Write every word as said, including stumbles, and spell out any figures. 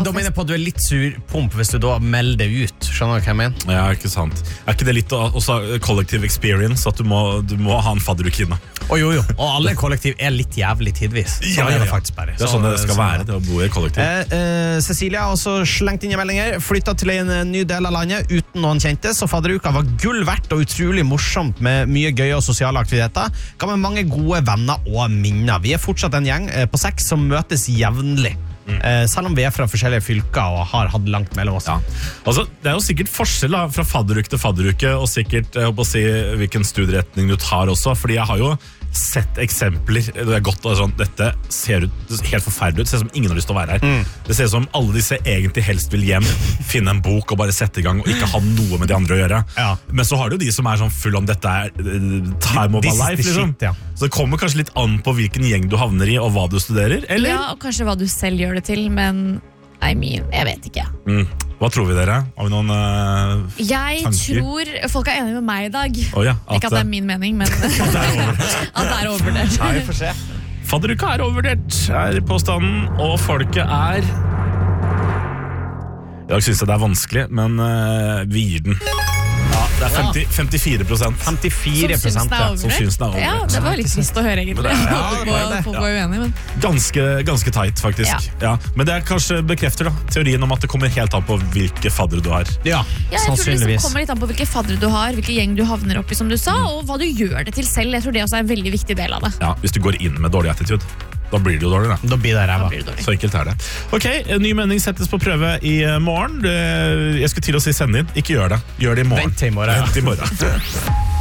da mener jeg på at du er litt surpump hvis du da melder det ut. Skjønner du hva jeg mener? Ja, ikke sant. Er ikke det litt også kollektiv experience, at du må, du må ha en fadderuke inne? Å jo jo, og alle kollektiv er litt jævlig tidvis. Sånn Ja, ja, er det ja. faktisk bare. Det er sånn det skal sånn være, det å bo i kollektiv. Eh, eh, Cecilia har også slengt inn i meldinger. Flytta til en eh, ny del av landet uten noen kjente, så fadderuka var gull verdt og utrolig morsomt med mye gøye og sosiale aktiviteter. Ga med mange gode venner og minner. Vi er fortsatt en gjeng eh, på seks som møtes jevnlig. Mm. Eh, selv om vi er fra forskjellige fylker og har hatt langt mellom oss. Ja. Altså, det er jo sikkert forskjell da, fra fadderuke til fadderuke, og sikkert jeg håper å si, hvilken studieretning du tar også, fordi jeg har jo sett eksempler. Det er godt, sånn, dette ser ut helt forferdelig ut. Det ser ut som ingen har lyst til å være her. Mm. Det ser ut som alle disse egentlig helst vil hjem, finne en bok og bare sette i gang og ikke ha noe med de andre å gjøre. Ja. Men så har du jo de som er sånn full om dette er uh, time of my life, liksom. Shit, ja. Så det kommer kanskje litt an på hvilken gjeng du havner i og hva du studerer, eller? Ja, og kanskje hva du selv gjør det til, men I mean, jeg vet ikke. Mm. Hva tror vi dere? Har vi noen uh, Jeg tanker? tror folk er enige med meg i dag. Oh, ja, at, ikke at det er min mening, men at det er overvurdert. Ja, vi får se. Fadderuka er overvurdert, er påstanden, og folket er I dag synes jeg det er vanskelig, men uh, vi gir den. Ja, det er femti, femtifire prosent femtifire prosent som synes den er overvurdert. Ja, det var litt trist å høre, egentlig. Ja, Folk var, folk var uenige, men Ganske, ganske tight, faktisk. Ja. Ja. Ja, men det er kanskje bekrefter da, teorien om at det kommer helt an på hvilke faddere du har. Ja, ja, jeg tror det liksom sannsynligvis. kommer litt an på hvilke faddere du har, hvilke gjeng du havner opp i, som du sa, og hva du gjør det til selv. Jeg tror det også er en veldig viktig del av det. Ja, hvis du går inn med dårlig attitude, da blir det jo dårlig, da. Da blir det Da ræva. blir det dårlig. Så enkelt er det. Ok, en ny mening settes på prøve i morgen. Jeg skulle til å si send inn. Ikke gjør det. Gjør det i morgen. Vent til i morgen, ja. Vent til i morgen.